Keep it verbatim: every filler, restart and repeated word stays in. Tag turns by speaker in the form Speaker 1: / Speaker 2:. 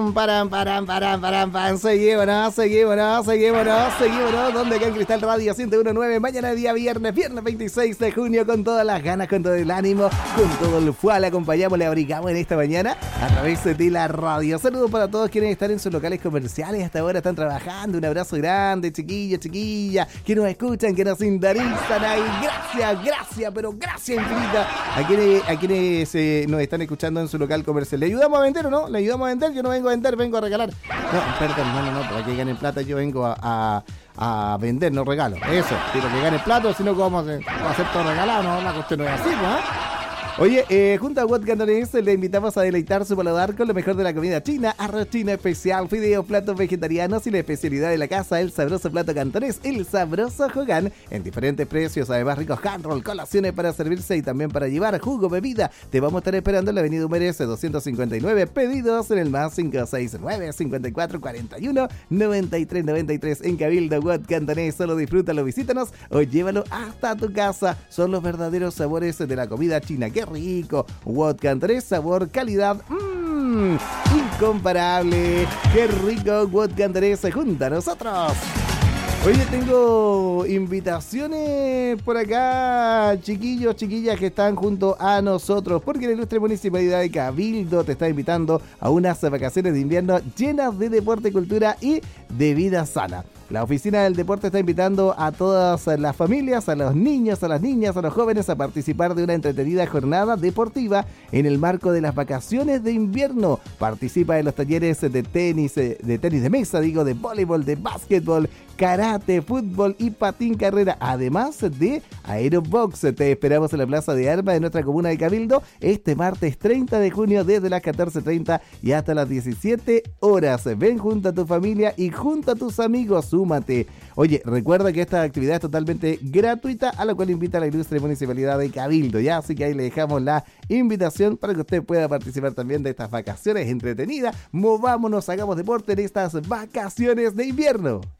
Speaker 1: Pam, param, param, param, param, pam. Seguímonos, seguímonos, seguímonos, seguímonos. Donde acá en Cristal Radio ciento uno punto nueve. Mañana día viernes, viernes veintiséis de junio. Con todas las ganas, con todo el ánimo, con todo el fuá. Le acompañamos, le abrigamos en esta mañana a través de la radio. Saludos para todos quienes están en sus locales comerciales. Hasta ahora están trabajando. Un abrazo grande, chiquillos, chiquillas. Que nos escuchan, que nos sintonizan ahí. Gracias, gracias, pero gracias infinita. A quienes, a quienes eh, nos están escuchando en su local comercial. ¿Le ayudamos a vender o no? ¿Le ayudamos a vender? Yo no vengo a vender, vengo a regalar. No, perdón, no, no, no, para que ganen plata yo vengo a, a, a vender, no regalo. Eso, quiero que ganen plata, si no, ¿cómo vamos a hacer todo regalado? No, la cuestión no es así, ¿no? Oye, eh, junto a What Cantonese le invitamos a deleitar su paladar con lo mejor de la comida china, arroz chino especial, fideos, platos vegetarianos y la especialidad de la casa, el sabroso plato cantonés, el sabroso Hogan, en diferentes precios, además ricos hand roll, colaciones para servirse y también para llevar, jugo, bebida. Te vamos a estar esperando en la avenida Humeres doscientos cincuenta y nueve, pedidos en el más cinco seis nueve, cincuenta y cuatro cuarenta y uno, noventa y tres noventa y tres en Cabildo. What Cantonés, solo disfrútalo, visítanos o llévalo hasta tu casa. Son los verdaderos sabores de la comida china. ¡Qué rico! What Cantonés, sabor, calidad, mmm, incomparable. ¡Qué rico! What Cantonés junto a nosotros. Oye, tengo invitaciones por acá, chiquillos, chiquillas que están junto a nosotros, porque la ilustre Municipalidad de Cabildo te está invitando a unas vacaciones de invierno llenas de deporte, cultura y de vida sana. La Oficina del Deporte está invitando a todas las familias, a los niños, a las niñas, a los jóvenes a participar de una entretenida jornada deportiva en el marco de las vacaciones de invierno. Participa en los talleres de tenis, de tenis de mesa, digo, de voleibol, de básquetbol, karate, fútbol y patín carrera, además de aerobox. Te esperamos en la Plaza de Armas de nuestra comuna de Cabildo este martes treinta de junio desde las catorce treinta y hasta las diecisiete horas. Ven junto a tu familia y junto a tus amigos. Súmate. Oye, recuerda que esta actividad es totalmente gratuita, a la cual invita a la ilustre Municipalidad de Cabildo, ¿ya? Así que ahí le dejamos la invitación para que usted pueda participar también de estas vacaciones entretenidas. Movámonos, hagamos deporte en estas vacaciones de invierno.